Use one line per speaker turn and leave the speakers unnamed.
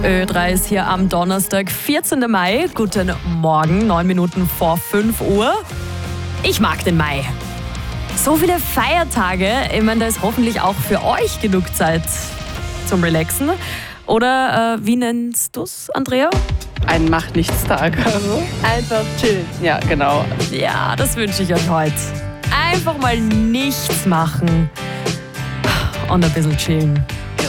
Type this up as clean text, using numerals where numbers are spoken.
Ö3 ist hier am Donnerstag, 14. Mai. Guten Morgen, 9 Minuten vor 5 Uhr. Ich mag den Mai. So viele Feiertage. Ich meine, da ist hoffentlich auch für euch genug Zeit zum Relaxen. Oder wie nennst du es, Andrea?
Ein Macht-Nichts-Tag. Also einfach chillen. Ja, genau.
Ja, das wünsche ich euch heute. Einfach mal nichts machen und ein bisschen chillen.